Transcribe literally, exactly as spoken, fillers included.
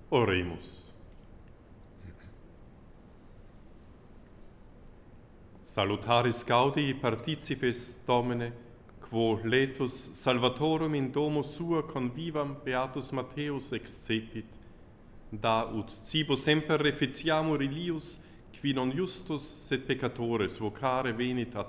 Oremus. Salutaris Gaudi participes Domine, quo letus Salvatorum in domo sua convivam Beatus Matthäus excepit, da ut cibo semper reficiamur ilius, qui non justus sed peccatores vocare venit ad